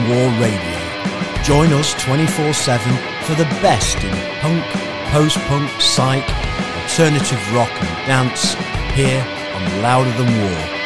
War Radio. Join us 24/7 for the best in punk, post-punk, psych, alternative rock and dance here on Louder Than War.